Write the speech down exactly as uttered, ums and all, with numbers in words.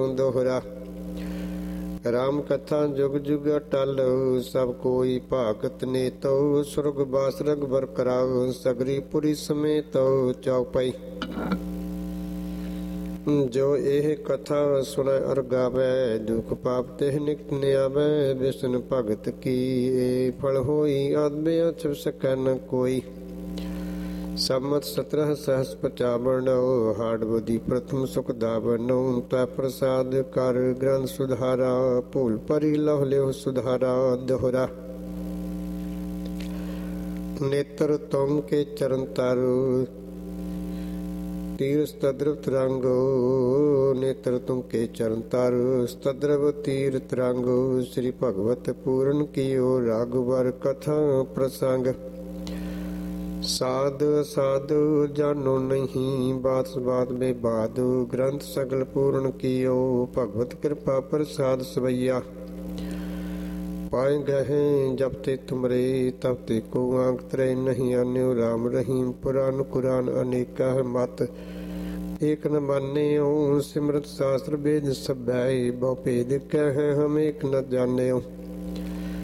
दोहरा। राम कथा जुग जुग अटल, सब कोई भागत नेतो। सुरग बास रघुबर कराओ, सगरी पुरी समेतो। चौपाई। जो एह कथा सुनै अर गावै, दुख पाप तेह निकट न आवै। विष्णु भगत की ए फल होई, आदि अछव सकै न कोई। सम्मत सत्रह सहस पचावन, हाड़ बुद्धि प्रथम सुख दावन। तै प्रसाद कर ग्रंथ सुधारा, भूल परी लह लियो सुधारा। दोहरा। नेत्र तुम के चरण तारो, तीर स्तद्रव तिरंगो। नेत्र तुम के चरण तारो, स्तद्रव तीर तिरंगो। श्री भगवत पूरन कियो, राघुबर कथा प्रसंग। साध साधु जानो नहीं, बात बात बेबाद। ग्रंथ सगल पूर्ण कियो, भगवत कृपा प्रसाद सवैया। पाए गहे जब ते तुमरे, तब ते को आंक तरे नहीं। अन्यो राम रहीम पुराण कुरान अनेका मत। एक न माने सिमरत शास्त्र वेद सब, बहु भेद कह हम एक न जाने।